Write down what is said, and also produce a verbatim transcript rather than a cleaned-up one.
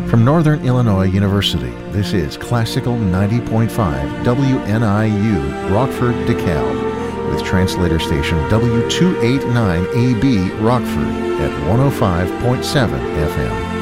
From Northern Illinois University, this is Classical ninety point five W N I U, Rockford, DeKalb, with translator station W two eighty-nine A B, Rockford, at one oh five point seven F M.